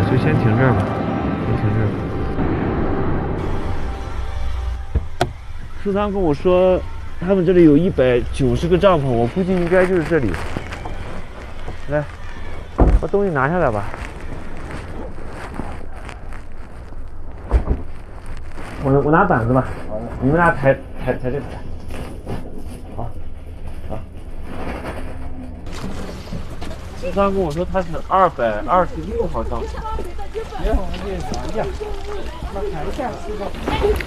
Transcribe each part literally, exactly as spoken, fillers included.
就先停这儿吧，先停这儿。苏桑跟我说，他们这里有一百九十个帐篷，我估计应该就是这里。来，把东西拿下来吧。我我拿板子吧，你们俩抬抬抬这个。好，好。苏桑跟我说他是二百二十六号帐篷。别往那边拿呀，那抬一下，苏桑。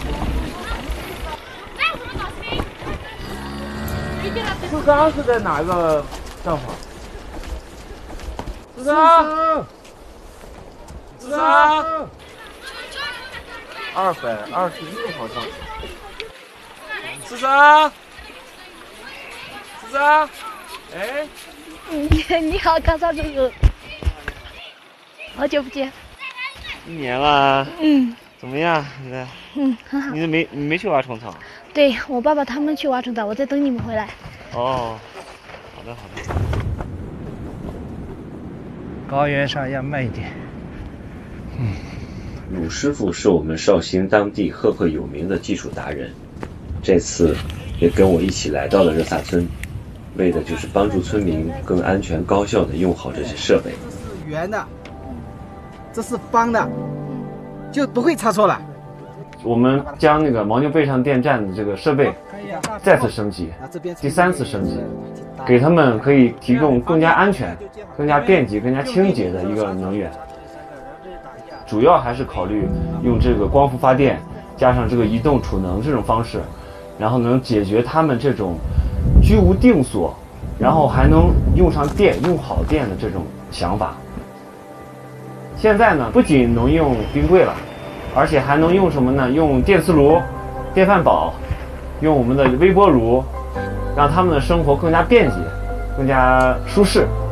苏桑是在哪个帐篷？苏桑，苏桑，二百二十六号帐篷。苏桑，苏桑，哎， 你你好，刚上这个，好久不见。 一年了。 嗯。 怎么样？现在？ 嗯，很好。 你没你没去挖虫草？ 对，我爸爸他们去挖虫草，我在等你们回来。 哦，好的好的。 高原上要慢一点。 嗯，鲁师傅是我们绍兴当地赫赫有名的技术达人，这次也跟我一起来到了热萨村，为的就是帮助村民更安全高效地用好这些设备。 这是圆的，这是方的，就不会差错了。 我们将那个牦牛背上电站的这个设备再次升级，第三次升级，给他们可以提供更加安全、更加便捷、更加清洁的一个能源。主要还是考虑用这个光伏发电加上这个移动储能这种方式，然后能解决他们这种居无定所，然后还能用上电、用好电的这种想法。现在呢，不仅能用冰柜了，而且还能用什么呢？用电磁炉、电饭煲，用我们的微波炉，让他们的生活更加便捷、更加舒适。